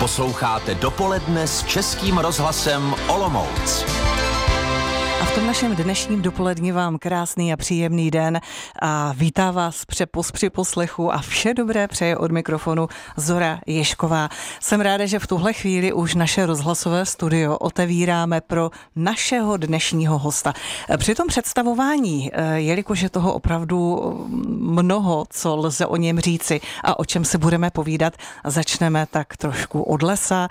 Posloucháte Dopoledne s Českým rozhlasem Olomouc. A v tom našem dnešním dopoledni vám krásný a příjemný den a vítá vás při poslechu a vše dobré přeje od mikrofonu Zora Ježková. Jsem ráda, že v tuhle chvíli už naše rozhlasové studio otevíráme pro našeho dnešního hosta. Při tom představování, jelikož je toho opravdu mnoho, co lze o něm říci a o čem si budeme povídat, začneme tak trošku od lesa.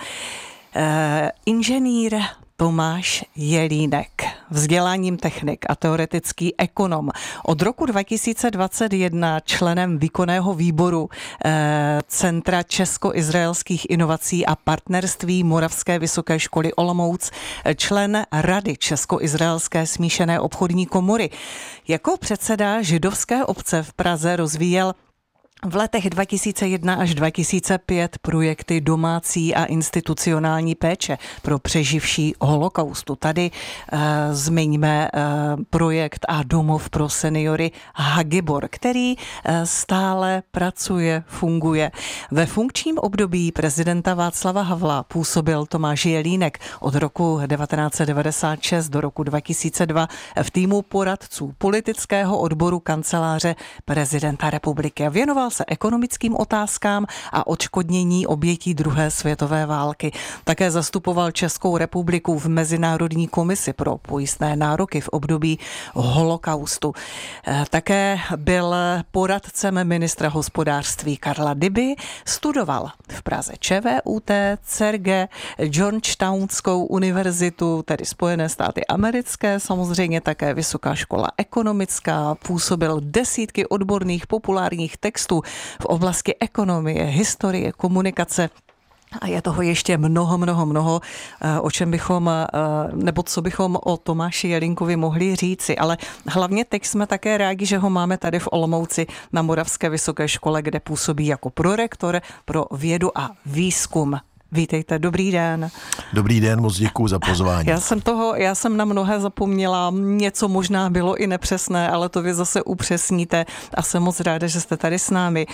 Inženýr Tomáš Jelínek, vzděláním technik a teoretický ekonom. Od roku 2021 členem výkonného výboru Centra česko-izraelských inovací a partnerství Moravské vysoké školy Olomouc, člen Rady Česko-izraelské smíšené obchodní komory. Jako předseda židovské obce v Praze rozvíjel v letech 2001 až 2005 projekty domácí a institucionální péče pro přeživší holokaustu. Tady zmiňme projekt a domov pro seniory Hagibor, který stále pracuje, funguje. Ve funkčním období prezidenta Václava Havla působil Tomáš Jelínek od roku 1996 do roku 2002 v týmu poradců politického odboru kanceláře prezidenta republiky a věnoval se ekonomickým otázkám a odškodnění obětí druhé světové války. Také zastupoval Českou republiku v Mezinárodní komisi pro pojistné nároky v období holokaustu. Také byl poradcem ministra hospodářství Karla Dyby, studoval v Praze ČVUT, CERG, Georgetownskou univerzitu, tedy Spojené státy americké, samozřejmě také Vysoká škola ekonomická, působil desítky odborných populárních textů v oblasti ekonomie, historie, komunikace a je toho ještě mnoho, o čem bychom, nebo co bychom o Tomáši Jelínkovi mohli říci, ale hlavně teď jsme také rádi, že ho máme tady v Olomouci na Moravské vysoké škole, kde působí jako prorektor pro vědu a výzkum. Vítejte, dobrý den. Dobrý den, moc děkuju za pozvání. Já jsem na mnohé zapomněla, něco možná bylo i nepřesné, ale to vy zase upřesníte a jsem moc ráda, že jste tady s námi.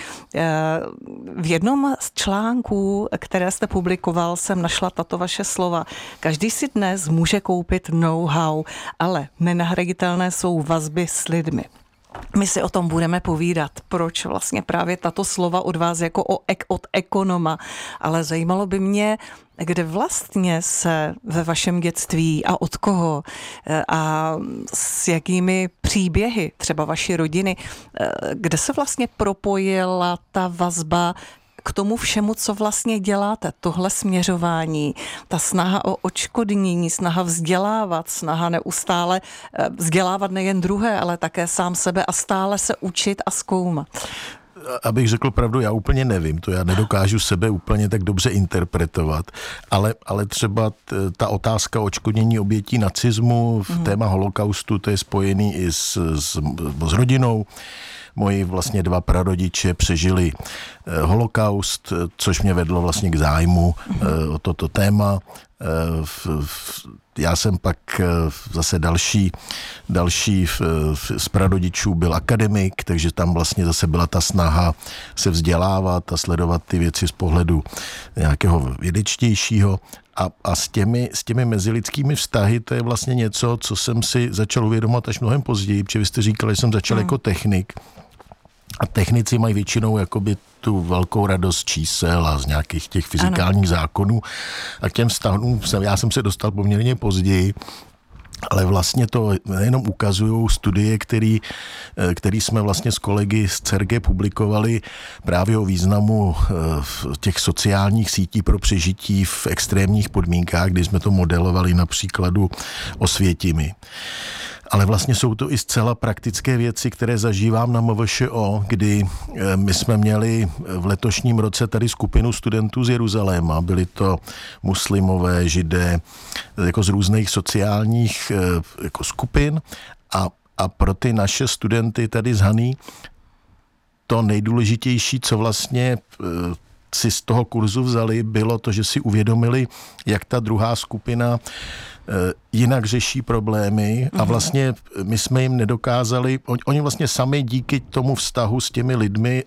V jednom z článků, které jste publikoval, jsem našla tato vaše slova. Každý si dnes může koupit know-how, ale nenahraditelné jsou vazby s lidmi. My si o tom budeme povídat, proč vlastně právě tato slova od vás jako od ekonoma, ale zajímalo by mě, kde vlastně se ve vašem dětství a od koho a s jakými příběhy třeba vaší rodiny, kde se vlastně propojila ta vazba k tomu všemu, co vlastně děláte, tohle směřování, ta snaha o odškodnění, snaha vzdělávat, snaha neustále vzdělávat nejen druhé, ale také sám sebe a stále se učit a zkoumat. Abych řekl pravdu, já úplně nevím, to já nedokážu sebe úplně tak dobře interpretovat, ale třeba ta otázka odškodnění obětí nacismu, téma holokaustu, to je spojený i s rodinou. Moji vlastně dva prarodiče přežili holokaust, což mě vedlo vlastně k zájmu o toto téma. Já jsem pak zase další z prarodičů byl akademik, takže tam vlastně zase byla ta snaha se vzdělávat a sledovat ty věci z pohledu nějakého vědečtějšího. A s těmi mezilidskými vztahy to je vlastně něco, co jsem si začal uvědomovat až mnohem později, protože vy jste říkal, že jsem začal jako technik. A technici mají většinou jakoby tu velkou radost čísel a z nějakých těch fyzikálních zákonů. A k těm vztahům já jsem se dostal poměrně později, ale vlastně to nejenom ukazují studie, který jsme vlastně s kolegy z CERGE publikovali právě o významu těch sociálních sítí pro přežití v extrémních podmínkách, kdy jsme to modelovali na příkladu Osvětimi. Ale vlastně jsou to i zcela praktické věci, které zažívám na MVŠO, kdy my jsme měli v letošním roce tady skupinu studentů z Jeruzaléma. Byli to muslimové, židé, jako z různých sociálních jako skupin a pro ty naše studenty tady z Haný to nejdůležitější, co vlastně si z toho kurzu vzali, bylo to, že si uvědomili, jak ta druhá skupina jinak řeší problémy a vlastně my jsme jim nedokázali, oni vlastně sami díky tomu vztahu s těmi lidmi,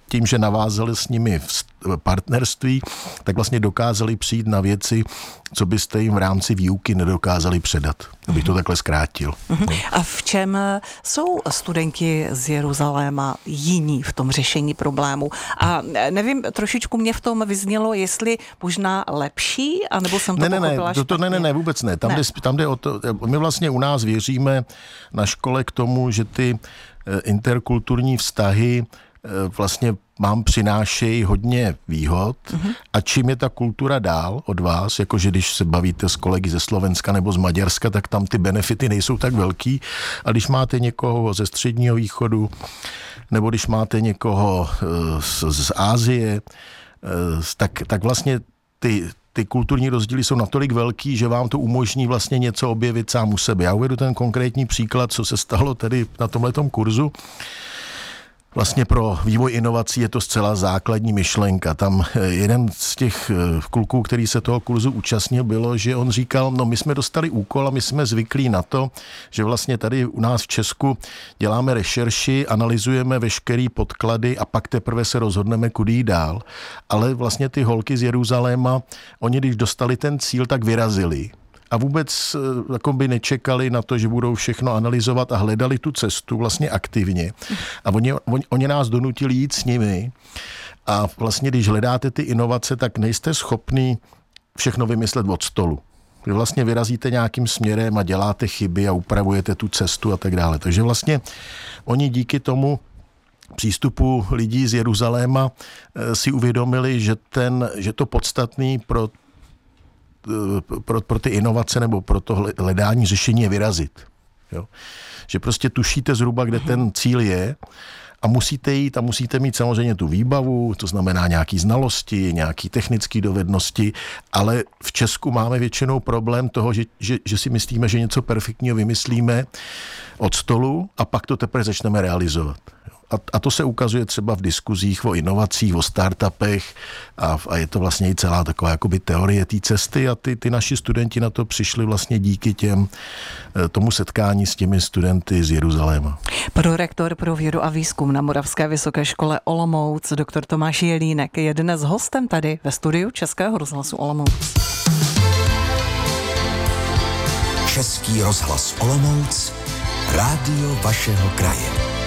tím, že navázali s nimi partnerství, tak vlastně dokázali přijít na věci, co byste jim v rámci výuky nedokázali předat. Abych to takhle zkrátil. A v čem jsou studenti z Jeruzaléma jiní v tom řešení problému? A nevím, trošičku mě v tom vyznělo, jestli možná lepší, anebo jsem to pochopila špatně. Ne, vůbec ne. Tam jde o to, my vlastně u nás věříme na škole k tomu, že ty interkulturní vztahy vlastně vám přinášejí hodně výhod a čím je ta kultura dál od vás, jakože když se bavíte s kolegy ze Slovenska nebo z Maďarska, tak tam ty benefity nejsou tak velký, a když máte někoho ze Středního východu nebo když máte někoho z Asie, tak vlastně ty kulturní rozdíly jsou natolik velký, že vám to umožní vlastně něco objevit sám u sebe. Já uvedu ten konkrétní příklad, co se stalo tady na tomhletom kurzu. Vlastně pro vývoj inovací je to zcela základní myšlenka. Tam jeden z těch kluků, který se toho kurzu účastnil, bylo, že on říkal, no my jsme dostali úkol a my jsme zvyklí na to, že vlastně tady u nás v Česku děláme rešerši, analyzujeme veškerý podklady a pak teprve se rozhodneme, kudy jít dál. Ale vlastně ty holky z Jeruzaléma, oni když dostali ten cíl, tak vyrazili. A vůbec jako by nečekali na to, že budou všechno analyzovat a hledali tu cestu vlastně aktivně. A oni nás donutili jít s nimi. A vlastně, když hledáte ty inovace, tak nejste schopný všechno vymyslet od stolu. Vy vlastně vyrazíte nějakým směrem a děláte chyby a upravujete tu cestu a tak dále. Takže vlastně oni díky tomu přístupu lidí z Jeruzaléma si uvědomili, že to podstatný pro ty inovace nebo pro to hledání řešení je vyrazit. Jo? Že prostě tušíte zhruba, kde ten cíl je a musíte jít a musíte mít samozřejmě tu výbavu, to znamená nějaký znalosti, nějaký technické dovednosti, ale v Česku máme většinou problém toho, že si myslíme, že něco perfektního vymyslíme od stolu a pak to teprve začneme realizovat. A to se ukazuje třeba v diskuzích o inovacích, o startupech a je to vlastně i celá taková jakoby teorie té cesty a ty naši studenti na to přišli vlastně díky tomu setkání s těmi studenty z Jeruzaléma. Prorektor pro vědu a výzkum na Moravské vysoké škole Olomouc, doktor Tomáš Jelínek, je dnes hostem tady ve studiu Českého rozhlasu Olomouc. Český rozhlas Olomouc, rádio vašeho kraje.